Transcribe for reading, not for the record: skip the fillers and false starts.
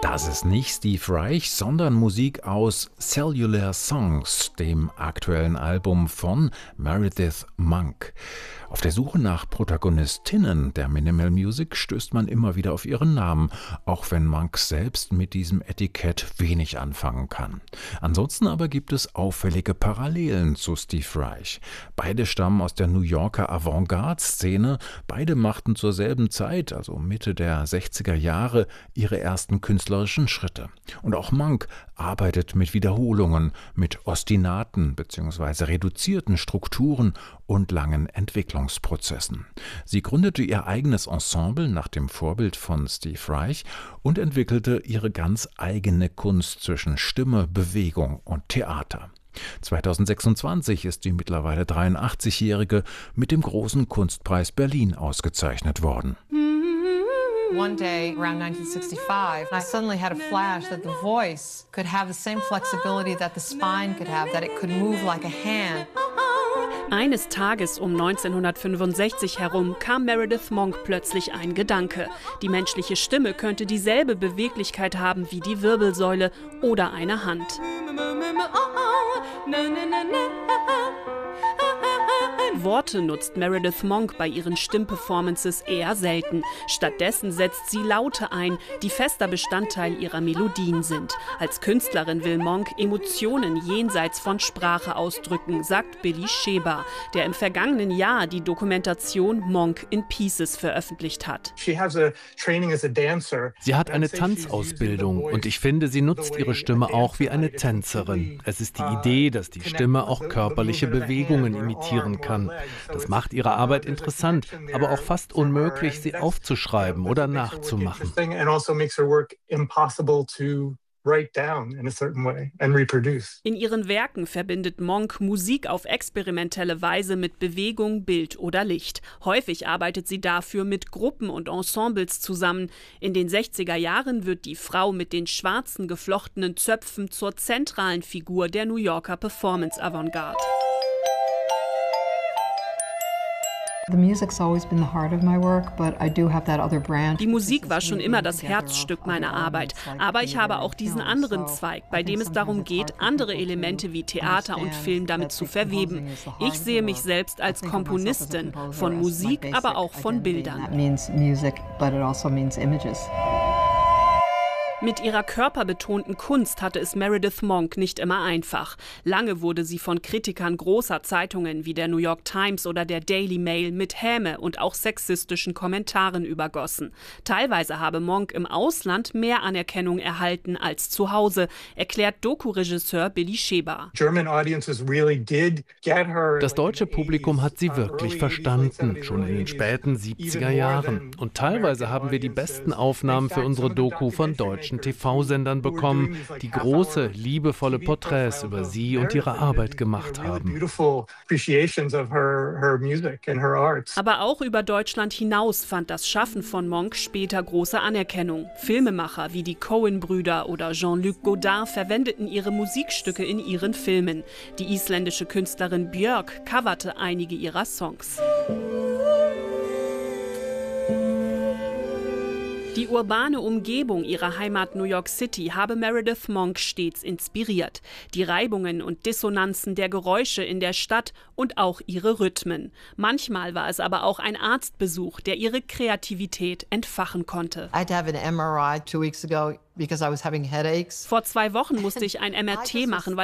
Das ist nicht Steve Reich, sondern Musik aus Cellular Songs, dem aktuellen Album von Meredith Monk. Auf der Suche nach Protagonistinnen der Minimal Music stößt man immer wieder auf ihren Namen, auch wenn Monk selbst mit diesem Etikett wenig anfangen kann. Ansonsten aber gibt es auffällige Parallelen zu Steve Reich. Beide stammen aus der New Yorker Avantgarde-Szene, beide machten zur selben Zeit, also Mitte der 60er Jahre, ihre ersten künstlerischen Schritte. Und auch Monk arbeitet mit Wiederholungen, mit ostinaten bzw. reduzierten Strukturen und langen Entwicklungsprozessen. Sie gründete ihr eigenes Ensemble nach dem Vorbild von Steve Reich und entwickelte ihre ganz eigene Kunst zwischen Stimme, Bewegung und Theater. 2026 ist die mittlerweile 83-Jährige mit dem Großen Kunstpreis Berlin ausgezeichnet worden. One day, around 1965, I suddenly had a flash that the voice could have the same flexibility that the spine could have, that it could move like a hand. Eines Tages um 1965 herum kam Meredith Monk plötzlich ein Gedanke. Die menschliche Stimme könnte dieselbe Beweglichkeit haben wie die Wirbelsäule oder eine Hand. Worte nutzt Meredith Monk bei ihren Stimmperformances eher selten. Stattdessen setzt sie Laute ein, die fester Bestandteil ihrer Melodien sind. Als Künstlerin will Monk Emotionen jenseits von Sprache ausdrücken, sagt Billy Sheber, der im vergangenen Jahr die Dokumentation Monk in Pieces veröffentlicht hat. Sie hat eine Tanzausbildung und ich finde, sie nutzt ihre Stimme auch wie eine Tänzerin. Es ist die Idee, dass die Stimme auch körperliche Bewegungen imitieren kann. Das macht ihre Arbeit interessant, aber auch fast unmöglich, sie aufzuschreiben oder nachzumachen. In ihren Werken verbindet Monk Musik auf experimentelle Weise mit Bewegung, Bild oder Licht. Häufig arbeitet sie dafür mit Gruppen und Ensembles zusammen. In den 60er Jahren wird die Frau mit den schwarzen geflochtenen Zöpfen zur zentralen Figur der New Yorker Performance-Avantgarde. Die Musik war schon immer das Herzstück meiner Arbeit, aber ich habe auch diesen anderen Zweig, bei dem es darum geht, andere Elemente wie Theater und Film damit zu verweben. Ich sehe mich selbst als Komponistin von Musik, aber auch von Bildern. Mit ihrer körperbetonten Kunst hatte es Meredith Monk nicht immer einfach. Lange wurde sie von Kritikern großer Zeitungen wie der New York Times oder der Daily Mail mit Häme und auch sexistischen Kommentaren übergossen. Teilweise habe Monk im Ausland mehr Anerkennung erhalten als zu Hause, erklärt Doku-Regisseur Billy Sheber. Das deutsche Publikum hat sie wirklich verstanden, schon in den späten 70er Jahren. Und teilweise haben wir die besten Aufnahmen für unsere Doku von deutschen TV-Sendern bekommen, die große, liebevolle Porträts über sie und ihre Arbeit gemacht haben. Aber auch über Deutschland hinaus fand das Schaffen von Monk später große Anerkennung. Filmemacher wie die Coen-Brüder oder Jean-Luc Godard verwendeten ihre Musikstücke in ihren Filmen. Die isländische Künstlerin Björk coverte einige ihrer Songs. Die urbane Umgebung ihrer Heimat New York City habe Meredith Monk stets inspiriert. Die Reibungen und Dissonanzen der Geräusche in der Stadt und auch ihre Rhythmen. Manchmal war es aber auch ein Arztbesuch, der ihre Kreativität entfachen konnte. Vor 2 Wochen musste ich ein MRT machen,